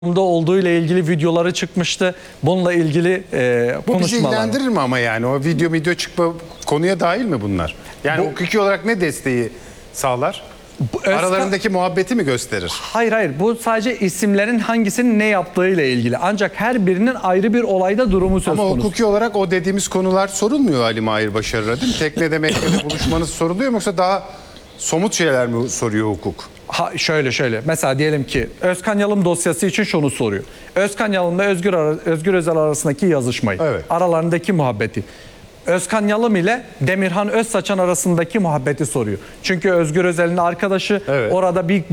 olduğu ile ilgili videoları çıkmıştı. Bununla ilgili Bu bizi konuşmalar. ilgilendirir mi ama yani o video çıkma konuya dahil mi bunlar? Yani Bu- hukuki olarak ne desteği sağlar? Aralarındaki muhabbeti mi gösterir? Hayır. Bu sadece isimlerin hangisinin ne yaptığıyla ilgili. Ancak her birinin ayrı bir olayda durumu söz Ama konusu. hukuki olarak o dediğimiz konular sorulmuyor Ali Mahir Başarır'a değil mi? Teknede meknede buluşmanız soruluyor mu yoksa daha somut şeyler mi soruyor hukuk? Şöyle. Mesela diyelim ki Özkan Yalım dosyası için şunu soruyor. Özkan Yalım'la Özgür Özel arasındaki yazışmayı, Evet. aralarındaki muhabbeti. Özkan Yalım ile Demirhan Özsaçan arasındaki muhabbeti soruyor. Çünkü Özgür Özel'in arkadaşı Evet. orada bir